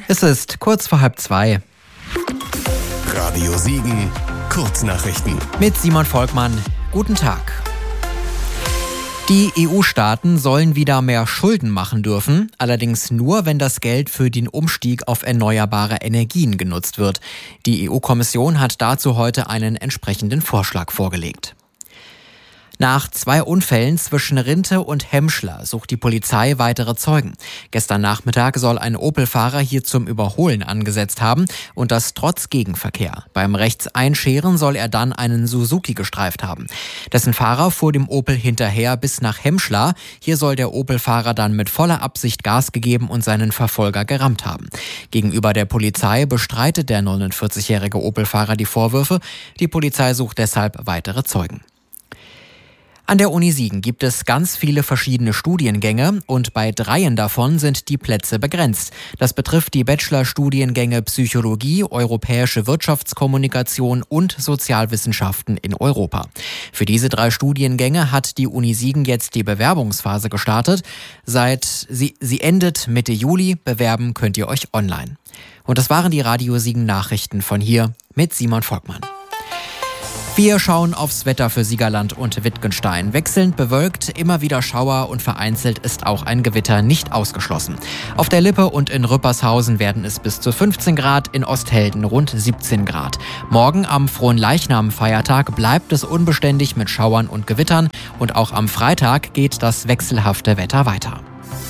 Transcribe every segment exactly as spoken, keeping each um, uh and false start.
Es ist kurz vor halb zwei. Radio Siegen, Kurznachrichten. Mit Simon Volkmann. Guten Tag. Die E U-Staaten sollen wieder mehr Schulden machen dürfen, allerdings nur, wenn das Geld für den Umstieg auf erneuerbare Energien genutzt wird. Die E U-Kommission hat dazu heute einen entsprechenden Vorschlag vorgelegt. Nach zwei Unfällen zwischen Rinte und Hemschler sucht die Polizei weitere Zeugen. Gestern Nachmittag soll ein Opel-Fahrer hier zum Überholen angesetzt haben und das trotz Gegenverkehr. Beim Rechtseinscheren soll er dann einen Suzuki gestreift haben. Dessen Fahrer fuhr dem Opel hinterher bis nach Hemschler. Hier soll der Opel-Fahrer dann mit voller Absicht Gas gegeben und seinen Verfolger gerammt haben. Gegenüber der Polizei bestreitet der neunundvierzigjährige Opel-Fahrer die Vorwürfe. Die Polizei sucht deshalb weitere Zeugen. An der Uni Siegen gibt es ganz viele verschiedene Studiengänge und bei dreien davon sind die Plätze begrenzt. Das betrifft die Bachelorstudiengänge Psychologie, Europäische Wirtschaftskommunikation und Sozialwissenschaften in Europa. Für diese drei Studiengänge hat die Uni Siegen jetzt die Bewerbungsphase gestartet. Seit sie, sie endet Mitte Juli. Bewerben könnt ihr euch online. Und das waren die Radio Siegen Nachrichten von hier mit Simon Volkmann. Wir schauen aufs Wetter für Siegerland und Wittgenstein. Wechselnd bewölkt, immer wieder Schauer und vereinzelt ist auch ein Gewitter nicht ausgeschlossen. Auf der Lippe und in Rüppershausen werden es bis zu fünfzehn Grad, in Osthelden rund siebzehn Grad. Morgen am Fronleichnam-Feiertag bleibt es unbeständig mit Schauern und Gewittern und auch am Freitag geht das wechselhafte Wetter weiter.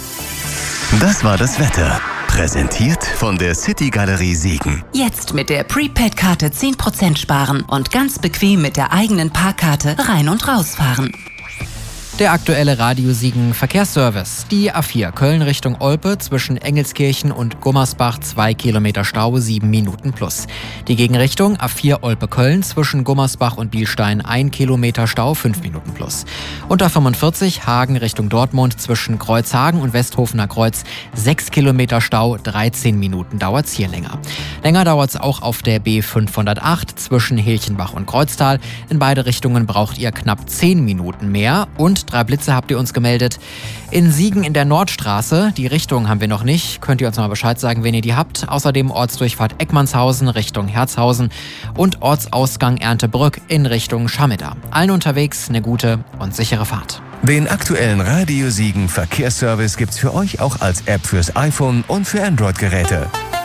Das war das Wetter. Präsentiert von der City Galerie Siegen. Jetzt mit der Prepaid-Karte zehn Prozent sparen und ganz bequem mit der eigenen Parkkarte rein und rausfahren. Der aktuelle Radio Siegen Verkehrsservice. Die A vier Köln Richtung Olpe zwischen Engelskirchen und Gummersbach zwei Kilometer Stau, sieben Minuten plus. Die Gegenrichtung A vier Olpe Köln zwischen Gummersbach und Bielstein ein Kilometer Stau, fünf Minuten plus. Und A fünfundvierzig Hagen Richtung Dortmund zwischen Kreuzhagen und Westhofener Kreuz sechs Kilometer Stau, dreizehn Minuten dauert's hier länger. Länger dauert's auch auf der B fünfhundertacht zwischen Hilchenbach und Kreuztal. In beide Richtungen braucht ihr knapp zehn Minuten mehr und drei Blitze habt ihr uns gemeldet. In Siegen in der Nordstraße, die Richtung haben wir noch nicht. Könnt ihr uns mal Bescheid sagen, wenn ihr die habt. Außerdem Ortsdurchfahrt Eckmannshausen Richtung Herzhausen und Ortsausgang Erntebrück in Richtung Schameda. Allen unterwegs eine gute und sichere Fahrt. Den aktuellen Radio Siegen Verkehrsservice gibt's für euch auch als App fürs iPhone und für Android-Geräte.